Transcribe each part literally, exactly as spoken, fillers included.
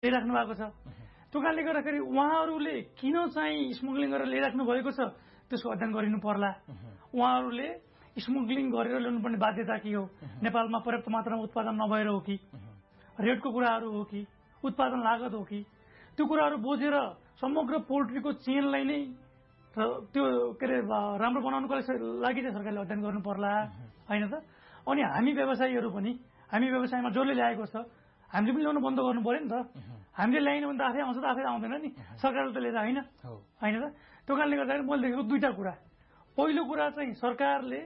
ल्याइराख्नु भएको छ। त्यो कारणले गर्दाखेरि उहाँहरूले किन चाहिँ स्मग्लिङ गरेर ल्याइराख्नु भएको छ त्यसको अध्ययन गरिनु पर्ला। उहाँहरूले स्मग्लिङ गरेर ल्याउनुपर्ने बाध्यता के हो, नेपालमा पर्याप्त मात्रामा उत्पादन नभएर हो कि, रेटको कुराहरू हो कि, उत्पादन लागत हो कि, त्यो कुराहरू बुझेर समग्र पोल्ट्रीको चेनलाई नै त्यो के अरे राम्रो बनाउनुको लागि चाहिँ सरकारले अध्ययन गर्नु पर्ला होइन त। अनि हामी व्यवसायीहरू पनि हामी व्यवसायमा जसले ल्याएको छ हामीले पनि ल्याउनु बन्द गर्नु पर्यो नि त। हामीले ल्याएन भने त आफै आउँछ त आफै आउँदैन नि, सरकारले त लिएर होइन होइन त। त्यो कारणले गर्दाखेरि मैले देखेको दुईवटा कुरा, पहिलो कुरा चाहिँ सरकारले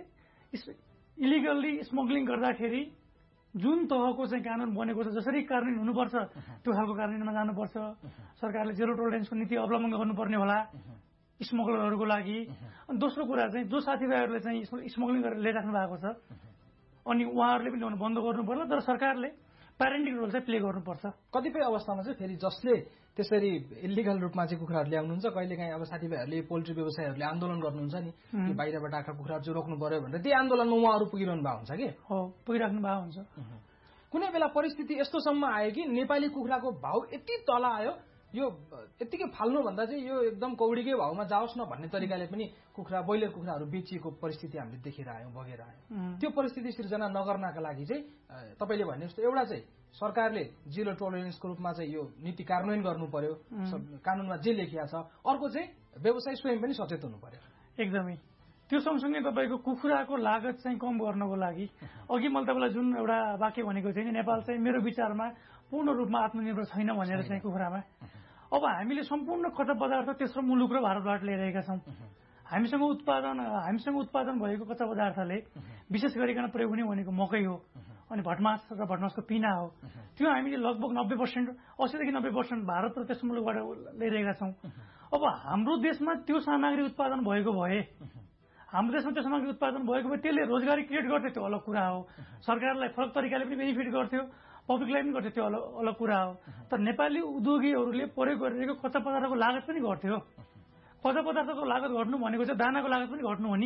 इलिगल्ली स्मग्लिङ गर्दाखेरि जुन तहको चाहिँ कानुन बनेको छ, जसरी कार्यान्वयन हुनुपर्छ त्यो खालको कार्यान्वयनमा जानुपर्छ। सरकारले जेरो टोलरेन्सको नीति अवलम्बन गर्नुपर्ने होला स्मग्लरहरूको लागि। अनि दोस्रो कुरा चाहिँ जो साथीभाइहरूले चाहिँ स्मग्लिङ गरेर ल्याइराख्नु भएको छ अनि उहाँहरूले पनि ल्याउनु बन्द गर्नु पर्ला, तर सरकारले प्यारेन्टिङ रोल चाहिँ प्ले गर्नुपर्छ। कतिपय अवस्थामा चाहिँ फेरि जसले त्यसरी इलिगल रूपमा चाहिँ कुखुराहरू ल्याउनुहुन्छ, कहिलेकाहीँ अब साथीभाइहरूले पोल्ट्री व्यवसायहरूले आन्दोलन गर्नुहुन्छ नि कि बाहिरबाट आएका कुखुराहरू चाहिँ रोक्नु पर्यो भनेर, त्यही आन्दोलनमा उहाँहरू पुगिरहनु भएको हुन्छ कि हो पुगिराख्नु भएको हुन्छ। कुनै बेला परिस्थिति यस्तोसम्म आयो कि नेपाली कुखुराको भाउ यति तल आयो, यो यतिकै फाल्नुभन्दा चाहिँ यो एकदम कौडीकै भाउमा जाओस् न भन्ने तरिकाले पनि कुखुरा ब्रोइलर कुखुराहरू बेचिएको परिस्थिति हामीले देखेर आयौँ, बगेर आयौँ। त्यो परिस्थिति सिर्जना नगर्नका लागि चाहिँ तपाईँले भने जस्तो एउटा चाहिँ सरकारले जिरो टोलरेन्सको रूपमा चाहिँ यो नीति कार्यान्वयन गर्नु पर्यो, कानुनमा जे लेखिया छ। अर्को चाहिँ व्यवसायी स्वयं पनि सचेत हुनु पर्यो। एकदमै त्यो सँगसँगै तपाईँको कुखुराको लागत चाहिँ कम गर्नको लागि अघि मैले तपाईँलाई जुन एउटा वाक्य भनेको थिएँ नि, नेपाल चाहिँ मेरो विचारमा पूर्ण रूपमा आत्मनिर्भर छैन भनेर चाहिँ कुखुरामा। अब हामीले सम्पूर्ण खद्य पदार्थ तेस्रो मुलुक र भारतबाट ल्याइरहेका छौँ। हामीसँग उत्पादन हामीसँग उत्पादन भएको कच्चा पदार्थले विशेष गरिकन प्रयोग हुने भनेको मकै हो अनि भटमास र भटमासको पिना हो। त्यो हामीले लगभग नब्बे पर्सेन्ट अस्सीदेखि नब्बे पर्सेन्ट भारत र तेस्रो मुलुकबाट ल्याइरहेका छौँ। अब हाम्रो देशमा त्यो सामग्री उत्पादन भएको भए हाम्रो देशमा त्यो सामग्री उत्पादन भएको भए त्यसले रोजगारी क्रिएट गर्थ्यो, त्यो अलग कुरा हो। सरकारलाई फरक तरिकाले पनि बेनिफिट गर्थ्यो, पब्लिकलाई पनि गर्थ्यो, त्यो अलग अलग कुरा हो। तर नेपाली उद्योगीहरूले प्रयोग गरिरहेको कच्चा पदार्थको लागत पनि घट्थ्यो। कच्चा पदार्थको लागत घट्नु भनेको चाहिँ दानाको लागत पनि घट्नु हो नि।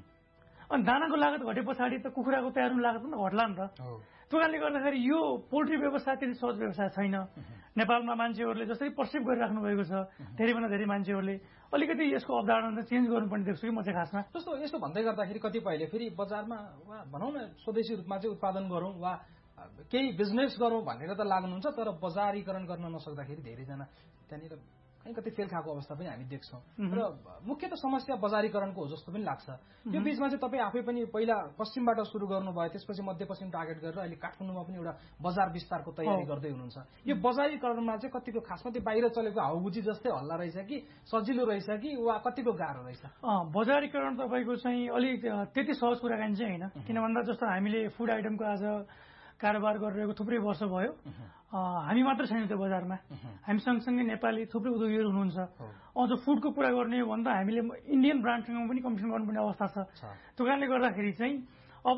अनि दानाको लागत घटे पछाडि त कुखुराको तयार हुने लागत पनि घट्ला नि त। त्यो कारणले गर्दाखेरि यो पोल्ट्री व्यवसाय त्यति सहज व्यवसाय छैन। नेपालमा मान्छेहरूले जसरी पर्सिभ गरिराख्नु भएको छ, धेरैभन्दा धेरै मान्छेहरूले अलिकति यसको अवधारणा चेन्ज गर्नुपर्ने देख्छु कि म चाहिँ खासमा। जस्तो यस्तो भन्दै गर्दाखेरि कतिपयले फेरि बजारमा वा भनौँ न स्वदेशी रूपमा चाहिँ उत्पादन गरौँ वा केही बिजनेस गरौँ भनेर त लाग्नुहुन्छ, तर बजारीकरण गर्न नसक्दाखेरि धेरैजना त्यहाँनिर कहीँ कति फेल खाएको अवस्था पनि हामी देख्छौँ। र मुख्य त समस्या बजारीकरणको हो जस्तो पनि लाग्छ। यो बीचमा चाहिँ तपाईँ आफै पनि पहिला पश्चिमबाट सुरु गर्नुभयो, त्यसपछि मध्यपश्चिम टार्गेट गरेर अहिले काठमाडौँमा पनि एउटा बजार विस्तारको तयारी गर्दै हुनुहुन्छ। यो बजारीकरणमा चाहिँ कतिको खासमा त्यो बाहिर चलेको हाउबुजी जस्तै हल्ला रहेछ कि सजिलो रहेछ कि वा कतिको गाह्रो रहेछ? बजारीकरण तपाईँको चाहिँ अलिक त्यति सहज कुराकानी चाहिँ होइन। किन भन्दा जस्तो हामीले फुड आइटमको आज कारोबार गरिरहेको थुप्रै वर्ष भयो, हामी मात्र छैनौँ त्यो बजारमा। हामी सँगसँगै नेपाली थुप्रै उद्योगीहरू हुनुहुन्छ। अझ फुडको कुरा गर्ने हो भने त हामीले इन्डियन ब्रान्डसँग पनि कम्पिटिसन गर्नुपर्ने अवस्था छ। त्यो कारणले गर्दाखेरि चाहिँ अब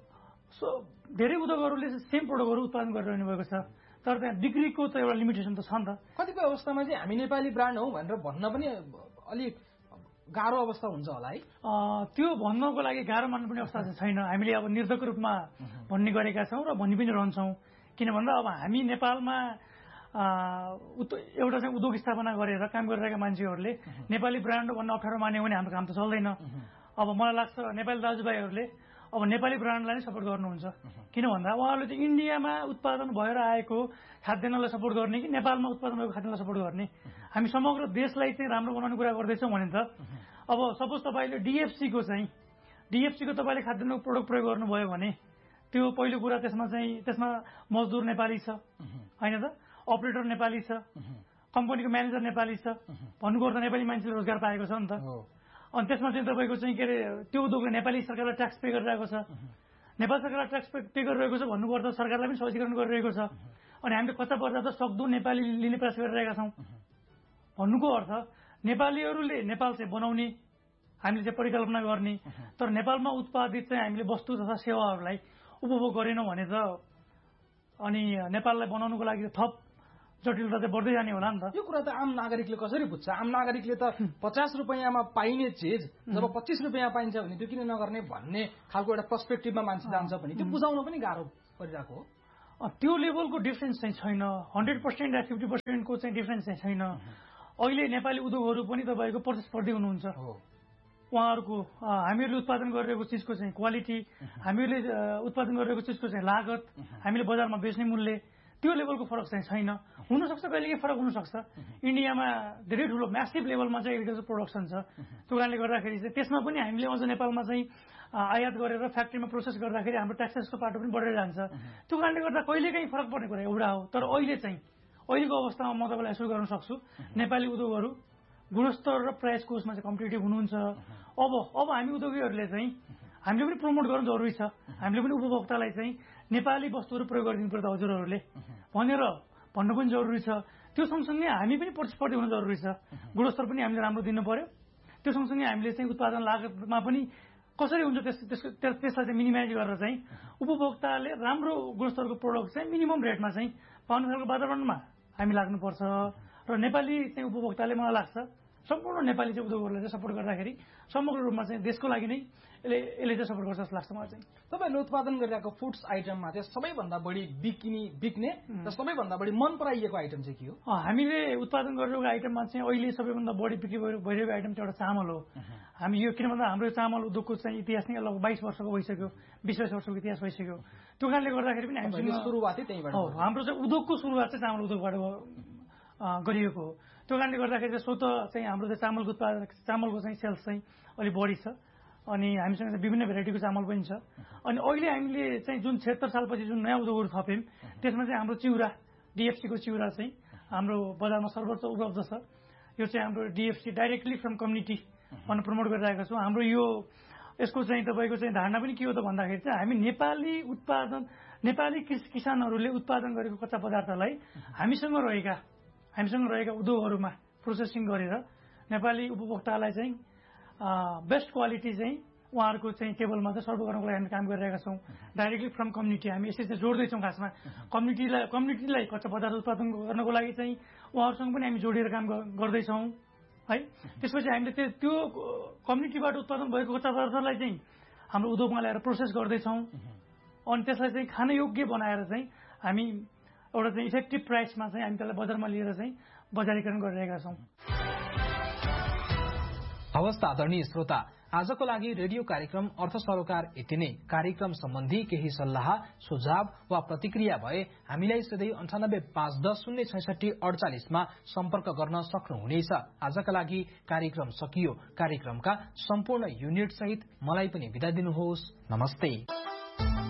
धेरै उद्योगहरूले सेम प्रडक्टहरू उत्पादन गरिरहनु भएको छ, तर त्यहाँ बिक्रीको त एउटा लिमिटेसन त छ नि त। कतिपय अवस्थामा चाहिँ हामी नेपाली ब्रान्ड हौ भनेर भन्न पनि अलिक गाह्रो अवस्था हुन्छ होला है। त्यो भन्नको लागि गाह्रो मान्नुपर्ने अवस्था चाहिँ छैन। हामीले अब निर्धक्क रूपमा भन्ने गरेका छौँ र भनि पनि रहन्छौँ। किन भन्दा अब हामी नेपालमा एउटा चाहिँ उद्योग स्थापना गरेर काम गरिरहेका मान्छेहरूले नेपाली ब्रान्ड भन्न अप्ठ्यारो मान्यो भने हाम्रो काम त चल्दैन। अब मलाई लाग्छ नेपाली दाजुभाइहरूले अब नेपाली ब्रान्डलाई नै सपोर्ट गर्नुहुन्छ। किन भन्दा उहाँहरूले चाहिँ इन्डियामा उत्पादन भएर आएको खाद्यान्नलाई सपोर्ट गर्ने कि नेपालमा उत्पादन भएको खाद्यान्नलाई सपोर्ट गर्ने? हामी समग्र देशलाई चाहिँ राम्रो बनाउने कुरा गर्दैछौँ भने त अब सपोज तपाईँले डिएफसीको चाहिँ डिएफसीको तपाईँले खाद्यान्नको प्रडक्ट प्रयोग गर्नुभयो भने त्यो पहिलो कुरा त्यसमा चाहिँ त्यसमा मजदुर नेपाली छ होइन त, अपरेटर नेपाली छ, कम्पनीको म्यानेजर नेपाली छ, भन्नुपर्दा नेपाली मान्छेले रोजगार पाएको छ नि त। अनि त्यसमा चाहिँ तपाईँको चाहिँ के अरे त्यो उद्योगले नेपाली सरकारलाई ट्याक्स पे गरिरहेको छ। नेपाल सरकारलाई ट्याक्स पे गरिरहेको छ भन्नुपर्दा सरकारलाई पनि सहजीकरण गरिरहेको छ। अनि हामीले कच्चा पदार्थ सक्दो नेपाली लिने प्रयास गरिरहेका छौँ। भन्नुको अर्थ नेपालीहरूले नेपाल चाहिँ बनाउने, हामीले चाहिँ परिकल्पना गर्ने, तर नेपालमा उत्पादित चाहिँ हामीले वस्तु तथा सेवाहरूलाई उपभोग गरेनौँ भने त अनि नेपाललाई बनाउनुको लागि थप जटिलता चाहिँ बढ्दै जाने होला नि त। यो कुरा त आम नागरिकले कसरी बुझ्छ? आम नागरिकले त पचास रुपियाँमा पाइने चिज जब पच्चिस रुपियाँ पाइन्छ भने त्यो किन नगर्ने भन्ने खालको एउटा पर्सपेक्टिभमा मान्छे जान्छ भने त्यो बुझाउन पनि गाह्रो परिरहेको हो। त्यो लेभलको डिफ्रेन्स चाहिँ छैन, हन्ड्रेड पर्सेन्ट या फिफ्टी पर्सेन्टको चाहिँ डिफ्रेन्स चाहिँ छैन। अहिले नेपाली उद्योगहरू पनि तपाईँको प्रतिस्पर्धी हुनुहुन्छ। उहाँहरूको हामीहरूले उत्पादन गरिरहेको चिजको चाहिँ क्वालिटी, हामीहरूले उत्पादन गरिरहेको चिजको चाहिँ लागत, हामीले बजारमा बेच्ने मूल्य, त्यो लेभलको फरक चाहिँ छैन। हुनसक्छ कहिलेकाहीँ फरक हुनसक्छ। इन्डियामा धेरै ठुलो म्यासिभ लेभलमा चाहिँ एग्रिकल्चर प्रोडक्सन छ। त्यो कारणले गर्दाखेरि चाहिँ त्यसमा पनि हामीले अझ नेपालमा चाहिँ आयात गरेर फ्याक्ट्रीमा प्रोसेस गर्दाखेरि हाम्रो ट्याक्सेसको पाटो पनि बढेर जान्छ। त्यो कारणले गर्दा कहिलेकाहीँ फरक पर्ने कुरा एउटा हो। तर अहिले चाहिँ अहिलेको अवस्थामा म तपाईँलाई यसो गर्न सक्छु, नेपाली उद्योगहरू गुणस्तर र प्राइस कोस्टमा चाहिँ कम्पिटेटिभ हुनुहुन्छ। अब अब हामी उद्योगीहरूले चाहिँ हामीले पनि प्रमोट गर्नु जरुरी छ। हामीले पनि उपभोक्तालाई चाहिँ नेपाली वस्तुहरू प्रयोग गरिदिनु पर्छ हजुरहरूले भनेर भन्नु पनि जरुरी छ। त्यो सँगसँगै हामी पनि प्रतिस्पर्धी हुनु जरुरी छ। गुणस्तर पनि हामीले राम्रो दिनु पर्यो। त्यो सँगसँगै हामीले चाहिँ उत्पादन लागतमा पनि कसरी हुन्छ त्यस त्यसलाई चाहिँ मिनिमाइज गरेर चाहिँ उपभोक्ताले राम्रो गुणस्तरको प्रोडक्ट चाहिँ मिनिमम रेटमा चाहिँ पाउने खालको वातावरणमा हामी लाग्नुपर्छ। र नेपाली चाहिँ उपभोक्ताले मलाई लाग्छ सम्पूर्ण नेपाली चाहिँ उद्योगहरूलाई चाहिँ सपोर्ट गर्दाखेरि समग्र रूपमा चाहिँ देशको लागि नै यसले यसले चाहिँ सपोर्ट गर्छ जस्तो लाग्छ मलाई चाहिँ। तपाईँले उत्पादन गरिरहेको फुड्स आइटममा चाहिँ सबैभन्दा बढी बिक्ने बिक्ने र सबैभन्दा बढी मन पराइएको आइटम चाहिँ के हो? हामीले उत्पादन गरिरहेको आइटममा चाहिँ अहिले सबैभन्दा बढी बिक्री भइरहेको आइटम चाहिँ एउटा चामल हो। हामी यो किन भन्दा हाम्रो चामल उद्योगको चाहिँ इतिहास नै लगभग बाइस वर्षको भइसक्यो, बिस बाइस वर्षको इतिहास भइसक्यो। त्यो कारणले गर्दाखेरि पनि हामी सुरुवातै त्यहीबाट हो। हाम्रो चाहिँ उद्योगको सुरुवात चाहिँ चामल उद्योगबाट गरिएको हो। त्यो कारणले गर्दाखेरि चाहिँ स्वतः चाहिँ हाम्रो चाहिँ चामलको उत्पादन चामलको चाहिँ सेल्स चाहिँ अलिक बढी छ। अनि हामीसँग चाहिँ विभिन्न भेराइटीको चामल पनि छ। अनि अहिले हामीले चाहिँ जुन छिहत्तर सालपछि जुन नयाँ उद्योगहरू थप्यौँ त्यसमा चाहिँ हाम्रो चिउरा डिएफसीको चिउरा चाहिँ हाम्रो बजारमा सर्वोच्च उपलब्ध छ। यो चाहिँ हाम्रो डिएफसी डाइरेक्टली फ्रम कम्युनिटी भनेर प्रमोट गरिरहेका छौँ। हाम्रो यो यसको चाहिँ तपाईँको चाहिँ धारणा पनि के हो त भन्दाखेरि चाहिँ हामी नेपाली उत्पादन नेपाली किसानहरूले उत्पादन गरेको कच्चा पदार्थलाई हामीसँग रहेका हामीसँग रहेका उद्योगहरूमा प्रोसेसिङ गरेर नेपाली उपभोक्तालाई चाहिँ बेस्ट क्वालिटी चाहिँ उहाँहरूको चाहिँ टेबलमा चाहिँ सर्भ गर्नको लागि हामी काम गरिरहेका छौँ। डाइरेक्टली फ्रम कम्युनिटी हामी यसरी चाहिँ जोड्दैछौँ। खासमा कम्युनिटीलाई कम्युनिटीलाई कच्चा पदार्थ उत्पादन गर्नको लागि चाहिँ उहाँहरूसँग पनि हामी जोडिएर काम गर्दैछौँ है। त्यसपछि हामीले त्यो त्यो कम्युनिटीबाट उत्पादन भएको कच्चा पदार्थलाई चाहिँ हाम्रो उद्योगमा ल्याएर प्रोसेस गर्दैछौँ। अनि त्यसलाई चाहिँ खान योग्य बनाएर चाहिँ हामी एउटा चाहिँ इफेक्टिभ प्राइसमा चाहिँ हामी त्यसलाई बजारमा लिएर चाहिँ बजारीकरण गरिरहेका छौँ। हवस् आदरणीय श्रोता, आजको लागि रेडियो कार्यक्रम अर्थ सरोकार यति नै। कार्यक्रम सम्बन्धी केही सल्लाह सुझाव वा प्रतिक्रिया भए हामीलाई सधैँ अन्ठानब्बे पाँच दस शून्य छैसठी अडचालिसमा सम्पर्क गर्न सक्नुहुनेछ। आजका लागि कार्यक्रम सकियो। कार्यक्रमका सम्पूर्ण युनिट सहित मलाई पनि बिदा दिनुहोस्। नमस्ते।